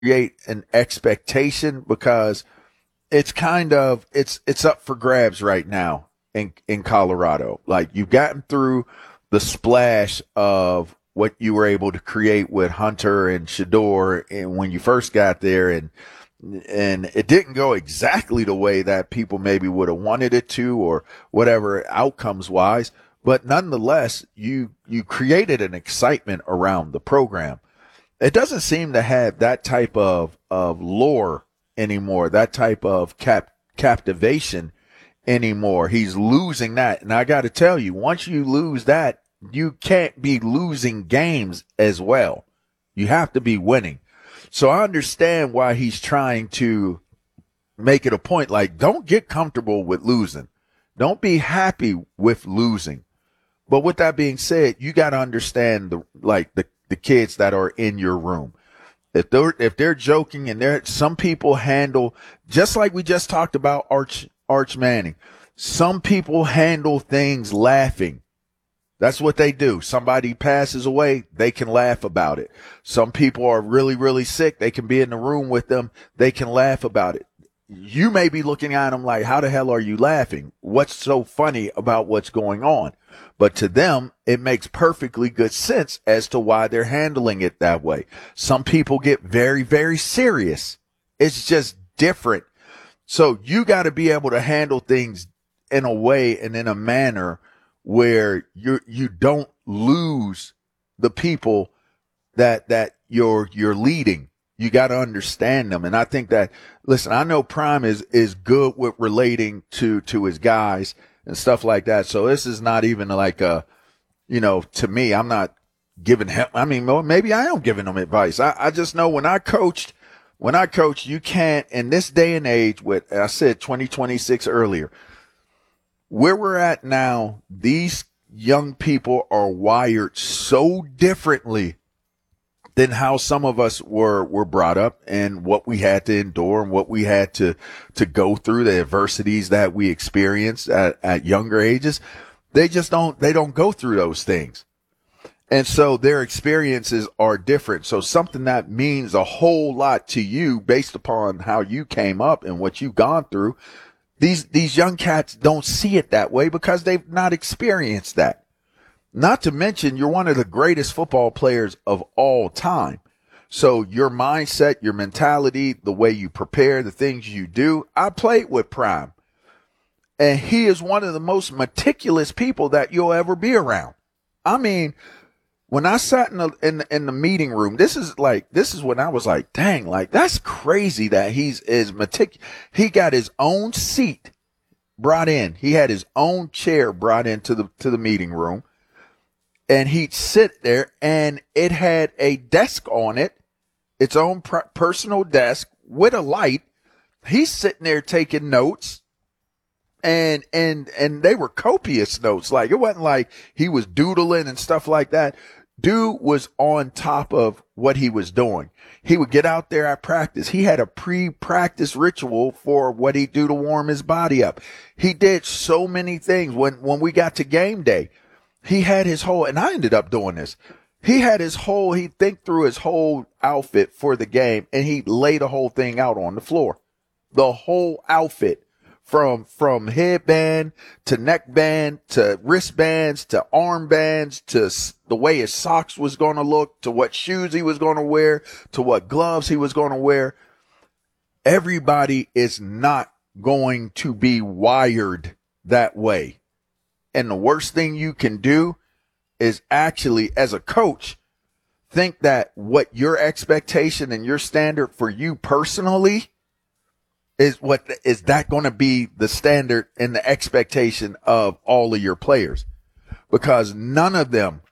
create an expectation because it's kind of it's up for grabs right now in Colorado. Like you've gotten through the splash of what you were able to create with Hunter and Shedeur and when you first got there and it didn't go exactly the way that people maybe would have wanted it to or whatever outcomes wise, but nonetheless you created an excitement around the program. It doesn't seem to have that type of lore anymore, that type of captivation anymore. He's losing that. And I got to tell you, once you lose that, you can't be losing games as well. You have to be winning. So I understand why he's trying to make it a point. Like, don't get comfortable with losing. Don't be happy with losing. But with that being said, you got to understand the kids that are in your room. If they're joking and some people handle, just like we just talked about Arch Manning, some people handle things laughing. That's what they do. Somebody passes away, they can laugh about it. Some people are really, really sick. They can be in the room with them. They can laugh about it. You may be looking at them like, how the hell are you laughing? What's so funny about what's going on? But to them, it makes perfectly good sense as to why they're handling it that way. Some people get very, very serious. It's just different. So you got to be able to handle things in a way and in a manner where you don't lose the people that you're leading. You got to understand them. And I think that, listen, I know Prime is good with relating to his guys and stuff like that. So this is not even like to me, I'm not giving him, I mean, maybe I am giving him advice. I just know when I coached, you can't, in this day and age with, I said 2026 earlier, where we're at now, these young people are wired so differently than how some of us were brought up and what we had to endure and what we had to go through, the adversities that we experienced at younger ages. They don't go through those things. And so their experiences are different. So something that means a whole lot to you based upon how you came up and what you've gone through, these young cats don't see it that way because they've not experienced that. Not to mention, you're one of the greatest football players of all time. So your mindset, your mentality, the way you prepare, the things you do. I played with Prime, and he is one of the most meticulous people that you'll ever be around. I mean, when I sat in the meeting room, this is when I was like, dang, like that's crazy that he's meticulous. He got his own seat brought in. He had his own chair brought into the meeting room. And he'd sit there, and it had a desk on it, its own personal desk with a light. He's sitting there taking notes, and they were copious notes. Like, it wasn't like he was doodling and stuff like that. Dude was on top of what he was doing. He would get out there at practice. He had a pre-practice ritual for what he'd do to warm his body up. He did so many things. When we got to game day, he had his whole, and I ended up doing this. He'd think through his whole outfit for the game, and he'd lay the whole thing out on the floor. The whole outfit, from headband to neckband to wristbands to armbands to the way his socks was going to look to what shoes he was going to wear to what gloves he was going to wear. Everybody is not going to be wired that way. And the worst thing you can do is actually, as a coach, think that what your expectation and your standard for you personally is that going to be the standard and the expectation of all of your players? Because none of them,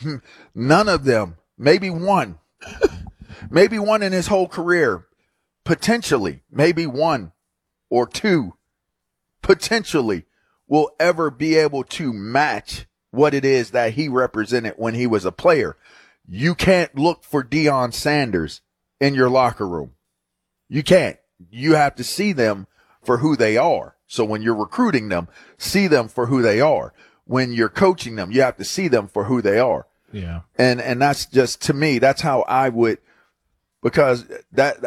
maybe one in his whole career, potentially, maybe one or two, potentially, will ever be able to match what it is that he represented when he was a player. You can't look for Deion Sanders in your locker room. You can't. You have to see them for who they are. So when you're recruiting them, see them for who they are. When you're coaching them, you have to see them for who they are. Yeah. And that's just, to me, that's how I would because that